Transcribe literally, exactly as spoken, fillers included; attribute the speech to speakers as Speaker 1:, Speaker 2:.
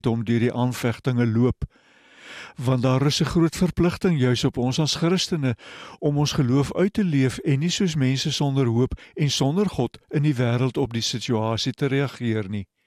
Speaker 1: om deur die aanvegtinge loop, want daar is 'n groot verpligting juis op ons as Christene om ons geloof uit te leef en nie soos mense sonder hoop en sonder God in die wêreld op die situasie te reageer nie.